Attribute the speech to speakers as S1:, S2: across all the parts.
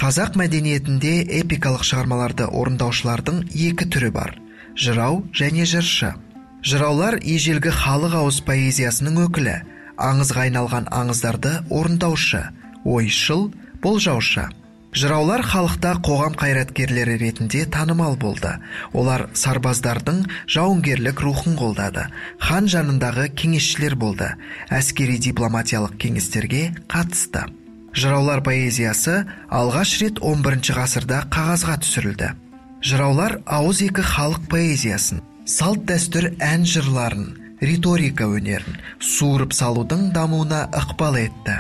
S1: Қазақ мәдениетінде эпикалық шығармаларды орындаушылардың екі түрі бар: жырау және жыршы. Жыраулар ежелгі халық ауыз поэзиясының өкілі, аңызға айналған аңыздарды орындаушы, ойшыл, болжаушы. Жыраулар халықта қоғам қайраткерлері ретінде танымал болды. Олар сарбаздардың жауынгерлік рухын қолдады, хан жанындағы кеңесшілер болды, әскери дипломатиялық кеңестерге қатысты. Жыраулар поэзиясы алғаш рет 11 ғасырда қағазға түсірілді. Жыраулар ауыз екі халық поэзиясын, салт дәстүр ән жырларын, риторика өнерін суырып салудың дамуына ықпал етті.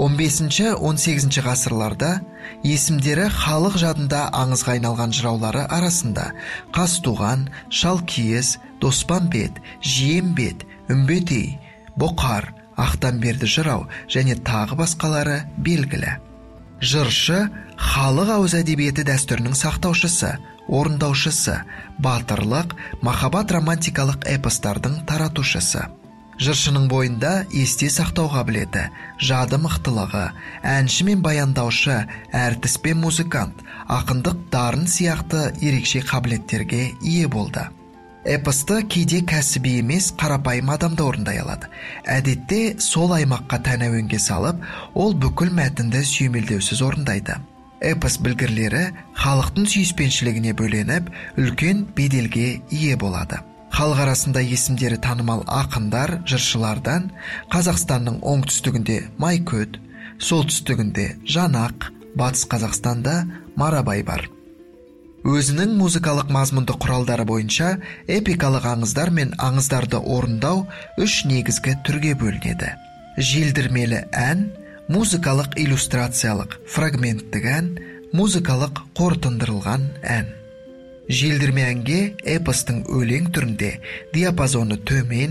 S1: 15-18 ғасырларда есімдері халық жадында аңызға айналған жыраулары арасында Қазтуған, Шалкиіз, Доспанбет, Жиембет, Үмбетей, Бұқар, Ақтанберді жырау және тағы басқалары белгілі. Жыршы халық ауыз әдебиеті дәстүрінің сақтаушысы, орындаушысы, батырлық, махаббат романтикалық эпостардың таратушысы. Жыршының бойында есте сақтау қабілеті, жады мықтылығы, әнші мен баяндаушы, әртіс пен музыкант, ақындық дарын сияқты ерекше қабілеттерге ие болды. Эпосты кейде кәсіби емес, қарапайым адамды орындай алады. Әдетте сол аймаққа тән әуенге салып, ол бүкіл мәтінді сүйемелдеусіз орындайды. Эпос білгірлері халықтың сүйіспеншілігіне бөленіп, үлкен беделге ие болады. Халық арасында есімдері танымал ақындар, жыршылардан Қазақстанның оңтүстігінде Майкөт, солтүстігінде Жанақ, батыс Қазақстанда Марабай бар. Өзінің музыкалық мазмұнды құралдары бойынша эпикалық аңыздар мен аңыздарды орындау үш негізгі түрге бөлінеді: желдірмелі ән, музыкалық иллюстрациялық фрагменттік ән, музыкалық қорытындырылған ән. Желдірме әнге эпостың өлең түрінде диапазоны төмен,